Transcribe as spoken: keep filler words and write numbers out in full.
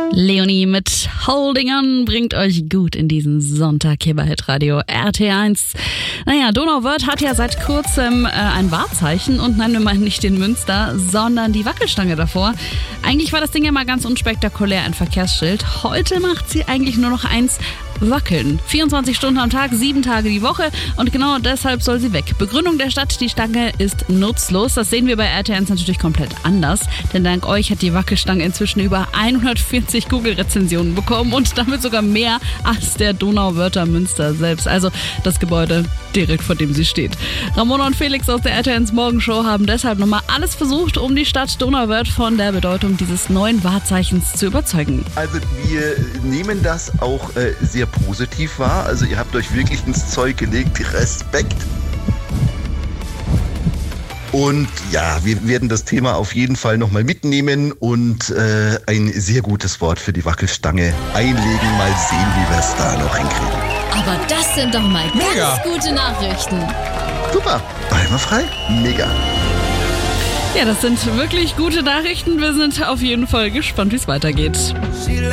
Leonie mit Holding On bringt euch gut in diesen Sonntag hier bei Hitradio R T eins. Naja, Donauwörth hat ja seit kurzem äh, ein Wahrzeichen und nein, wir meinen nicht den Münster, sondern die Wackelstange davor. Eigentlich war das Ding ja mal ganz unspektakulär, ein Verkehrsschild. Heute macht sie eigentlich nur noch eins: wackeln. vierundzwanzig Stunden am Tag, sieben Tage die Woche und genau deshalb soll sie weg. Begründung der Stadt: die Stange ist nutzlos. Das sehen wir bei R T eins natürlich komplett anders, denn dank euch hat die Wackelstange inzwischen über hundertvierzig Google-Rezensionen bekommen und damit sogar mehr als der Donauwörther Münster selbst, also das Gebäude direkt vor dem sie steht. Ramona und Felix aus der R T eins Morgenshow haben deshalb nochmal alles versucht, um die Stadt Donauwörth von der Bedeutung dieses neuen Wahrzeichens zu überzeugen. Also wir nehmen das auch äh, sehr positiv wahr. Also ihr habt euch wirklich ins Zeug gelegt. Respekt. Und ja, wir werden das Thema auf jeden Fall nochmal mitnehmen und äh, ein sehr gutes Wort für die Wackelstange einlegen. Mal sehen, wie wir es da noch hinkriegen. Aber das sind doch mal ganz Mega. gute Nachrichten. Super. Einwandfrei. Mega. Ja, das sind wirklich gute Nachrichten. Wir sind auf jeden Fall gespannt, wie es weitergeht.